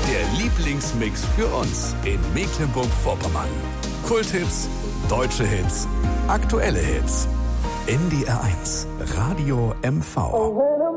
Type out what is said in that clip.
Der Lieblingsmix für uns in Mecklenburg-Vorpommern. Kulthits, deutsche Hits, aktuelle Hits. NDR 1, Radio MV.